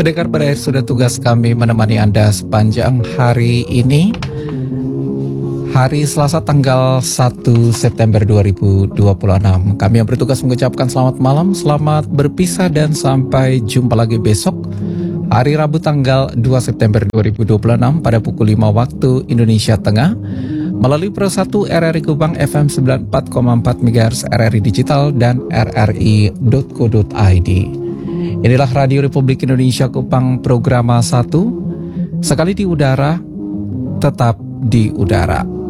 Pendengar berakhir sudah tugas kami menemani Anda sepanjang hari ini. Hari Selasa tanggal 1 September 2026. Kami yang bertugas mengucapkan selamat malam, selamat berpisah dan sampai jumpa lagi besok. Hari Rabu tanggal 2 September 2026 pada pukul 5 waktu Indonesia Tengah. Melalui Pro 1 RRI Kupang FM 94,4 MHz RRI Digital dan rri.co.id. Inilah Radio Republik Indonesia Kupang Programa 1. Sekali di udara, tetap di udara.